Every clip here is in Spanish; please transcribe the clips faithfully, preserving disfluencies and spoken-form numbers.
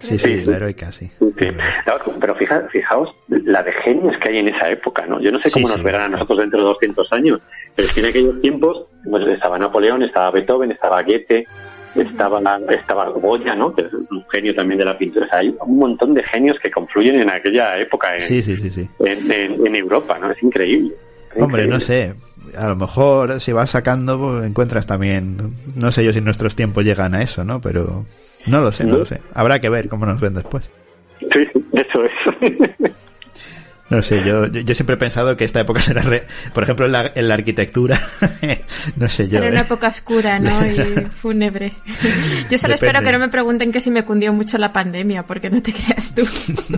Sí, sí, la heroica, sí. sí, sí. Claro, pero fija, fijaos la de genios que hay en esa época, ¿no? Yo no sé cómo sí, nos sí, verán a nosotros dentro de doscientos años, pero es que en aquellos tiempos pues, estaba Napoleón, estaba Beethoven, estaba Goethe, estaba, estaba Goya, ¿no? Que es un genio también de la pintura. O sea, hay un montón de genios que confluyen en aquella época en, sí, sí, sí, sí. en, en, en Europa, ¿no? Es increíble. Es Hombre, increíble. No sé, a lo mejor si vas sacando pues, encuentras también, no sé yo si nuestros tiempos llegan a eso, ¿no? Pero no lo sé, no, no lo sé. Habrá que ver cómo nos ven después. Sí, eso es. No sé, yo, yo, yo siempre he pensado que esta época será, re, por ejemplo, en la, en la arquitectura, no sé yo. Será ¿eh? una época oscura, ¿no? Y fúnebre. Yo solo Depende. Espero que no me pregunten que si me cundió mucho la pandemia, porque no te creas tú.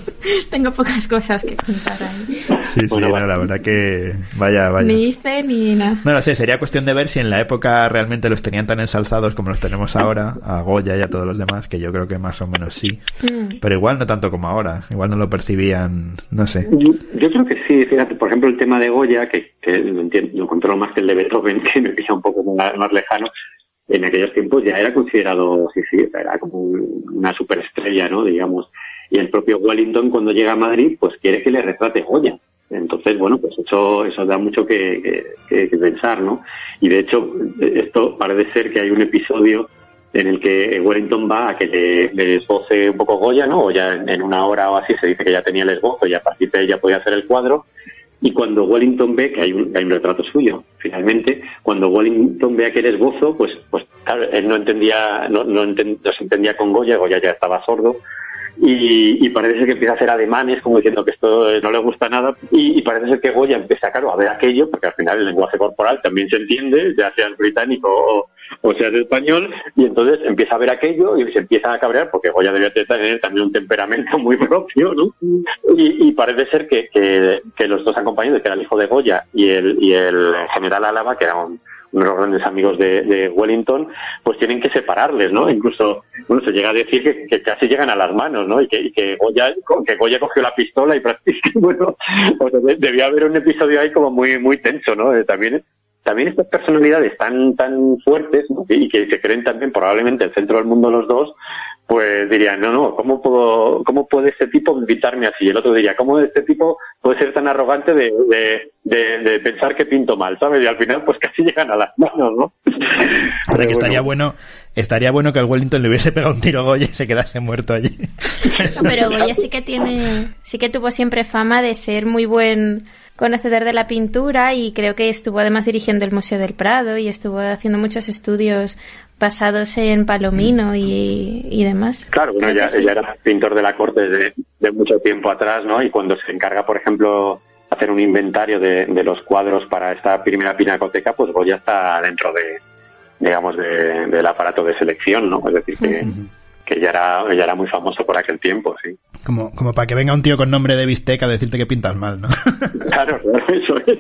Tengo pocas cosas que contar ahí. Sí, sí, bueno, no, la verdad que vaya, vaya. Ni hice ni nada. No lo sé, sería cuestión de ver si en la época realmente los tenían tan ensalzados como los tenemos ahora, a Goya y a todos los demás, que yo creo que más o menos sí. Mm. Pero igual no tanto como ahora, igual no lo percibían, no sé. Yo creo que sí, fíjate, por ejemplo, el tema de Goya, que, que lo, entiendo, lo controlo más que el de Beethoven, que me pilla un poco más, más lejano, en aquellos tiempos ya era considerado, sí, sí, era como una superestrella, ¿no? Digamos. Y el propio Wellington, cuando llega a Madrid, pues quiere que le retrate Goya. Entonces, bueno, pues eso eso da mucho que, que, que pensar, ¿no? Y de hecho, esto parece ser que hay un episodio en el que Wellington va a que le, le esboce un poco Goya, ¿no? O ya en, en una hora o así se dice que ya tenía el esbozo y a partir de ahí ya podía hacer el cuadro. Y cuando Wellington ve que hay un, hay un retrato suyo, finalmente, cuando Wellington ve aquel esbozo, pues, pues claro, él no entendía, no, no, entend, no se entendía con Goya, Goya ya estaba sordo. Y, y parece ser que empieza a hacer ademanes como diciendo que esto no le gusta nada y, y parece ser que Goya empieza, claro, a ver aquello, porque al final el lenguaje corporal también se entiende, ya sea el británico o, o sea el español, y entonces empieza a ver aquello y se empieza a cabrear porque Goya debía tener también un temperamento muy propio, ¿no? Y, y parece ser que, que, que los dos acompañantes, que era el hijo de Goya y el, y el general Álava, que era un uno de los grandes amigos de, de Wellington, pues tienen que separarles, ¿no? Incluso, bueno, se llega a decir que, que casi llegan a las manos, ¿no? Y que, y que Goya, que Goya cogió la pistola y prácticamente, bueno, o sea, debía haber un episodio ahí como muy, muy tenso, ¿no? Eh, también, también estas personalidades tan, tan fuertes, ¿no? Y que se creen también probablemente el centro del mundo los dos, pues dirían, no, no, ¿cómo puedo, cómo puede este tipo invitarme así? Y el otro diría, ¿cómo este tipo puede ser tan arrogante de, de, de, de pensar que pinto mal, ¿sabes? Y al final, pues casi llegan a las manos, ¿no? Ahora que estaría bueno, estaría bueno que al Wellington le hubiese pegado un tiro a Goya y se quedase muerto allí. Pero Goya sí que tiene, sí que tuvo siempre fama de ser muy buen conocedor de la pintura y creo que estuvo además dirigiendo el Museo del Prado y estuvo haciendo muchos estudios basados en Palomino y, y demás. Claro, bueno, ella, sí. ella era pintor de la corte de, de mucho tiempo atrás, ¿no? Y cuando se encarga, por ejemplo, hacer un inventario de, de los cuadros para esta primera pinacoteca, pues Goya está dentro de, digamos, de, del aparato de selección, ¿no? Es decir, que, uh-huh. que ella era, ella era muy famoso por aquel tiempo, sí. Como, como para que venga un tío con nombre de bistec a decirte que pintas mal, ¿no? Claro, claro, eso es.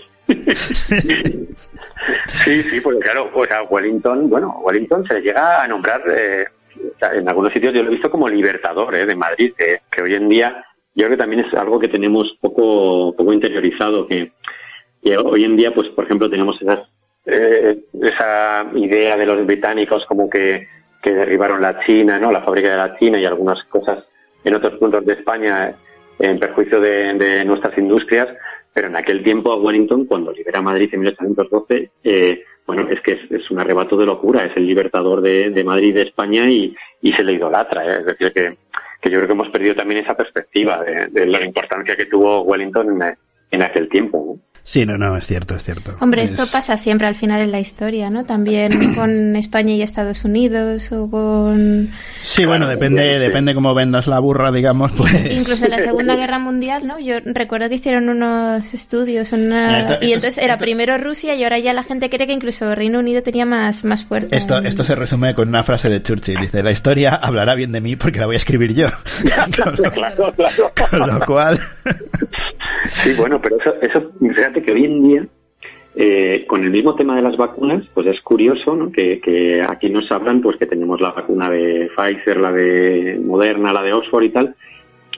Sí, sí, porque claro, o sea, Wellington, bueno, Wellington se le llega a nombrar, eh, o sea, en algunos sitios yo lo he visto como libertador eh, de Madrid, que, que hoy en día yo creo que también es algo que tenemos poco poco interiorizado, que, que hoy en día, pues por ejemplo, tenemos esas, eh, esa idea de los británicos como que, que derribaron la China, ¿no? La fábrica de la China y algunas cosas en otros puntos de España en perjuicio de, de nuestras industrias. Pero en aquel tiempo a Wellington, cuando libera Madrid en mil ochocientos doce, eh, bueno, es que es, es un arrebato de locura, es el libertador de, de Madrid y de España y, y se le idolatra, ¿eh? Es decir, que, que yo creo que hemos perdido también esa perspectiva de, de la importancia que tuvo Wellington en, en aquel tiempo, ¿no? Sí, no, no, es cierto, es cierto. Hombre, es... esto pasa siempre al final en la historia, ¿no? También con España y Estados Unidos o con... Sí, bueno, claro, depende sí, sí. depende cómo vendas la burra, digamos, pues... Incluso en la Segunda Guerra Mundial, ¿no? Yo recuerdo que hicieron unos estudios, una... esto, esto, y entonces era esto... primero Rusia y ahora ya la gente cree que incluso Reino Unido tenía más, más fuerza. Esto, en... esto se resume con una frase de Churchill, dice, la historia hablará bien de mí porque la voy a escribir yo. con, lo, claro, claro. con lo cual... Sí, bueno, pero eso, eso, fíjate que hoy en día, eh, con el mismo tema de las vacunas, pues es curioso, ¿no? Que, que aquí nos hablan, pues que tenemos la vacuna de Pfizer, la de Moderna, la de Oxford y tal,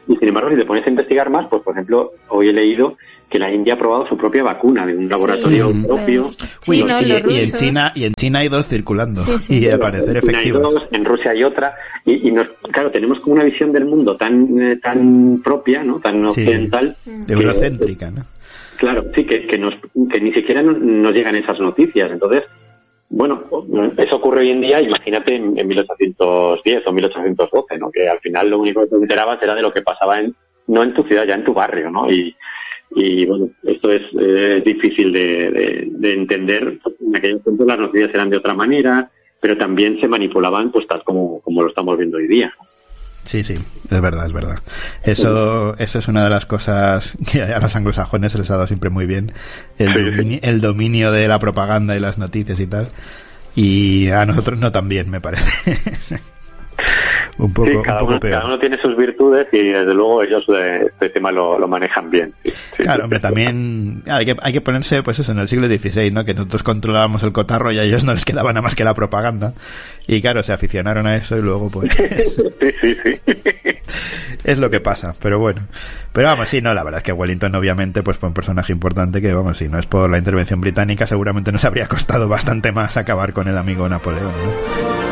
Y sin embargo, si te pones a investigar más, pues por ejemplo, hoy he leído que la India ha probado su propia vacuna de un laboratorio sí, propio. Sí, Uy, no, y, los y en rusos. China y en China hay dos circulando Sí, sí. y al parecer En China hay efectivas. dos, en Rusia hay otra, y, y nos, claro, tenemos como una visión del mundo tan eh, tan propia, ¿no? Tan Sí. occidental. que- Eurocéntrica, ¿no? Claro, sí, que, que, nos, que ni siquiera nos, nos llegan esas noticias. Entonces, bueno, eso ocurre hoy en día, imagínate en, en mil ochocientos diez o mil ochocientos doce, ¿no? Que al final lo único que te enterabas era de lo que pasaba en, no en tu ciudad, ya en tu barrio, ¿no? Y, y bueno, esto es eh, difícil de, de, de entender. En aquellos tiempos las noticias eran de otra manera, pero también se manipulaban pues tal como, como lo estamos viendo hoy día. Sí, sí, es verdad, es verdad. Eso, eso es una de las cosas que a los anglosajones se les ha dado siempre muy bien, el dominio, el dominio de la propaganda y las noticias y tal, y a nosotros no tan bien, me parece. un poco, sí, cada, un poco uno, peor. cada uno tiene sus virtudes y desde luego ellos eh, este tema lo, lo manejan bien. Sí, sí, Claro, sí, hombre, sí. también hay que, hay que ponerse, pues eso, en el siglo dieciséis, ¿no? Que nosotros controlábamos el cotarro y a ellos no les quedaba nada más que la propaganda. Y claro, se aficionaron a eso y luego, pues... sí, sí, sí. es lo que pasa, pero bueno. Pero vamos, sí, no, la verdad es que Wellington obviamente pues fue un personaje importante que, vamos, si no es por la intervención británica seguramente nos habría costado bastante más acabar con el amigo Napoleón, ¿no?